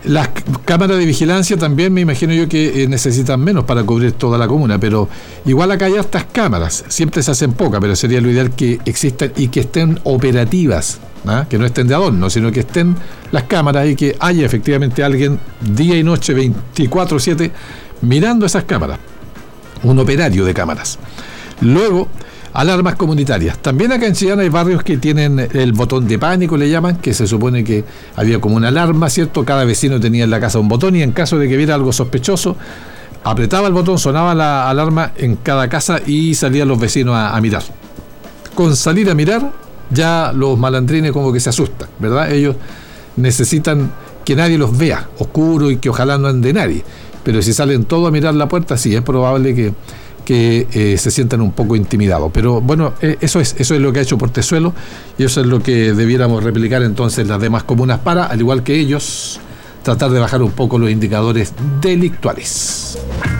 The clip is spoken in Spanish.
Las cámaras de vigilancia también me imagino yo que necesitan menos para cubrir toda la comuna, pero igual acá hay hartas cámaras, siempre se hacen pocas, pero sería lo ideal que existan y que estén operativas, ¿ah? Que no estén de adorno, sino que estén las cámaras y que haya efectivamente alguien día y noche 24/7 mirando esas cámaras, un operario de cámaras. Luego, alarmas comunitarias. También acá en Chillán hay barrios que tienen el botón de pánico, le llaman, que se supone que había como una alarma, ¿cierto? Cada vecino tenía en la casa un botón y en caso de que viera algo sospechoso, apretaba el botón, sonaba la alarma en cada casa y salían los vecinos a mirar. Con salir a mirar, ya los malandrines como que se asustan, ¿verdad? Ellos necesitan que nadie los vea, oscuro, y que ojalá no ande nadie. Pero si salen todos a mirar la puerta, sí, es probable que se sientan un poco intimidados. Pero bueno, eso es lo que ha hecho Portezuelo y eso es lo que debiéramos replicar entonces las demás comunas para, al igual que ellos, tratar de bajar un poco los indicadores delictuales.